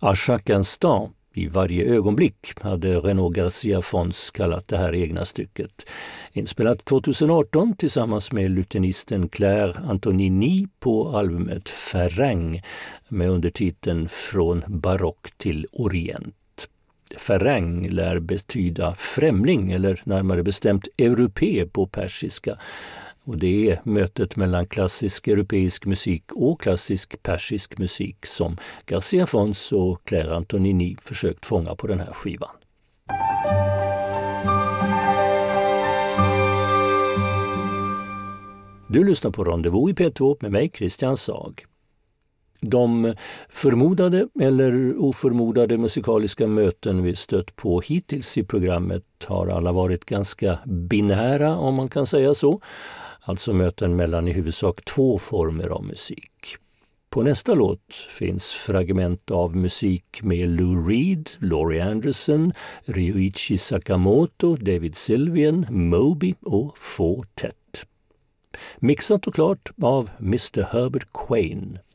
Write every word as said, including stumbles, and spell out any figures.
À chaque instant, i varje ögonblick, hade Renaud Garcia Fons kallat det här egna stycket. Inspelat tjugoarton tillsammans med lutenisten Claire Antonini på albumet Farang med undertiteln Från barock till orient. Farang lär betyda främling eller närmare bestämt europé på persiska. Och det är mötet mellan klassisk europeisk musik och klassisk persisk musik som Garcia Fons och Claire Antonini försökt fånga på den här skivan. Du lyssnar på Rendezvous i P två med mig, Christian Sag. De förmodade eller oförmodade musikaliska möten vi stött på hittills i programmet har alla varit ganska binära, om man kan säga så. Alltså möten mellan i huvudsak två former av musik. På nästa låt finns fragment av musik med Lou Reed, Laurie Anderson, Ryuichi Sakamoto, David Sylvian, Moby och Four Tet. Mixat och klart av mister Herbert Quain.